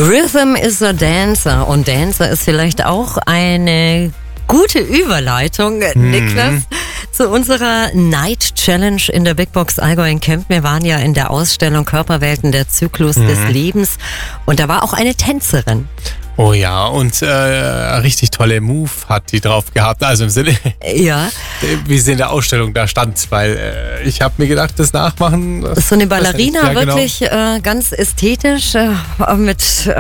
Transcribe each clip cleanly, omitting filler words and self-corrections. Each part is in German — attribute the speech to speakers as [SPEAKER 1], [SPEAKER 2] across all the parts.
[SPEAKER 1] Rhythm is a Dancer und Dancer ist vielleicht auch eine gute Überleitung, Niklas, zu unserer Night Challenge in der Big Box Allgäu in Kempten. Wir waren ja in der Ausstellung Körperwelten, der Zyklus des Lebens, und da war auch eine Tänzerin.
[SPEAKER 2] Oh ja, und richtig tolle Move hat die drauf gehabt. Also im Sinne,
[SPEAKER 1] ja,
[SPEAKER 2] wie sie in der Ausstellung da stand, weil ich habe mir gedacht, das Nachmachen.
[SPEAKER 1] Das ist so eine Ballerina,
[SPEAKER 2] ja,
[SPEAKER 1] wirklich ganz ästhetisch mit.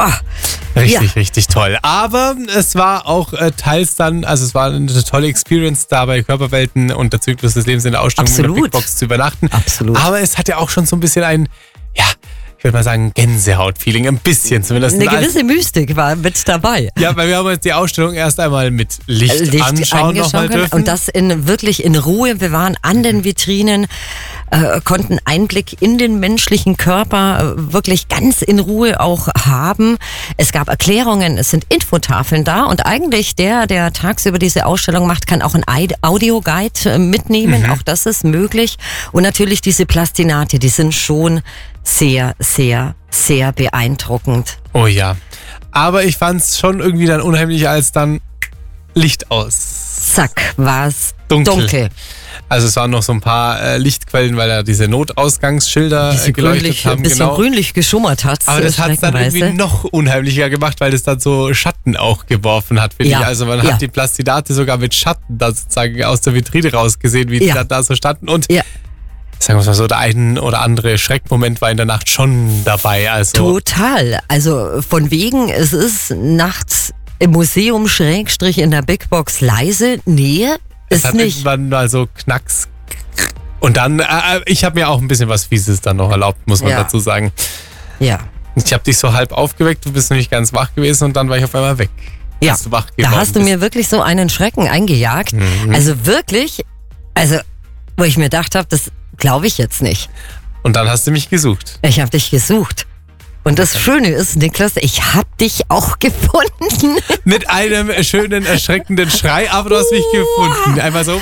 [SPEAKER 2] Richtig toll. Aber es war auch teils dann, also es war eine tolle Experience, da bei Körperwelten und der Zyklus des Lebens in der Ausstellung in der Big Box zu übernachten.
[SPEAKER 1] Absolut.
[SPEAKER 2] Aber es hat ja auch schon so ein bisschen ein, ich würde mal sagen, Gänsehaut-Feeling, ein bisschen zumindest.
[SPEAKER 1] Eine gewisse Mystik war mit dabei.
[SPEAKER 2] Ja, weil wir haben uns die Ausstellung erst einmal mit Licht anschauen nochmal dürfen.
[SPEAKER 1] Und das wirklich in Ruhe. Wir waren an den Vitrinen, konnten Einblick in den menschlichen Körper wirklich ganz in Ruhe auch haben. Es gab Erklärungen, es sind Infotafeln da, und eigentlich der tagsüber diese Ausstellung macht, kann auch ein Audioguide mitnehmen. Auch das ist möglich. Und natürlich diese Plastinate, die sind schon sehr, sehr, sehr beeindruckend.
[SPEAKER 2] Oh ja. Aber ich fand es schon irgendwie dann unheimlich, als dann Licht aus.
[SPEAKER 1] Zack, war es dunkel.
[SPEAKER 2] Also es waren noch so ein paar Lichtquellen, weil da diese Notausgangsschilder geleuchtet haben.
[SPEAKER 1] Ein bisschen grünlich geschummert hat.
[SPEAKER 2] Aber das hat es dann irgendwie noch unheimlicher gemacht, weil das dann so Schatten auch geworfen hat, finde ich. Also man hat die Plastinate sogar mit Schatten da sozusagen aus der Vitrine rausgesehen, wie die dann da so standen. Und sagen wir mal so, der ein oder andere Schreckmoment war in der Nacht schon dabei. Also
[SPEAKER 1] total. Also von wegen, es ist nachts im Museum / in der Big Box leise. Nee,
[SPEAKER 2] es
[SPEAKER 1] ist
[SPEAKER 2] hat
[SPEAKER 1] nicht.
[SPEAKER 2] Irgendwann mal so Knacks. Und dann, ich habe mir auch ein bisschen was Fieses dann noch erlaubt, muss man dazu sagen.
[SPEAKER 1] Ja.
[SPEAKER 2] Ich habe dich so halb aufgeweckt, du bist nämlich ganz wach gewesen, und dann war ich auf einmal weg.
[SPEAKER 1] Ja, da hast du mir wirklich so einen Schrecken eingejagt. Also wirklich, wo ich mir gedacht habe, das glaube ich jetzt nicht.
[SPEAKER 2] Und dann hast du mich gesucht.
[SPEAKER 1] Ich habe dich gesucht. Und das Schöne ist, Niklas, ich habe dich auch gefunden.
[SPEAKER 2] Mit einem schönen, erschreckenden Schrei, aber du hast mich gefunden. Einfach so.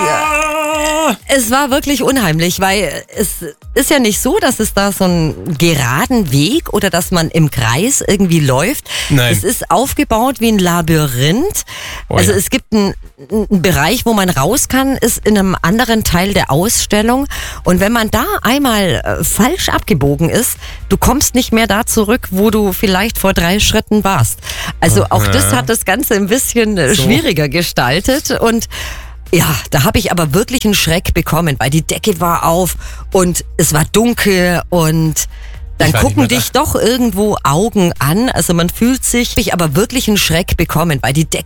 [SPEAKER 1] Es war wirklich unheimlich, weil es ist ja nicht so, dass es da so einen geraden Weg oder dass man im Kreis irgendwie läuft.
[SPEAKER 2] Nein.
[SPEAKER 1] Es ist aufgebaut wie ein Labyrinth. Also es gibt einen Bereich, wo man raus kann, ist in einem anderen Teil der Ausstellung. Und wenn man da einmal falsch abgebogen ist, du kommst nicht mehr da zurück, wo du vielleicht vor 3 Schritten warst. Also auch das hat das Ganze ein bisschen schwieriger gestaltet. Und ja, da habe ich aber wirklich einen Schreck bekommen, weil die Decke war auf und es war dunkel, und dann gucken dich doch irgendwo Augen an. Also man fühlt sich, aber wirklich einen Schreck bekommen, weil die Decke